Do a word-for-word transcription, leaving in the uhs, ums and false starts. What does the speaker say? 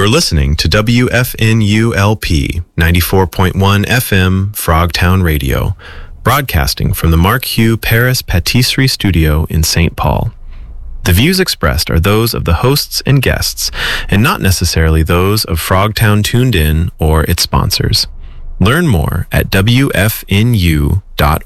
You're listening to W F N U L P ninety-four point one F M Frogtown Radio, broadcasting from the Mark Hugh Paris Patisserie Studio in Saint Paul. The views expressed are those of the hosts and guests, and not necessarily those of Frogtown Tuned In or its sponsors. Learn more at W F N U dot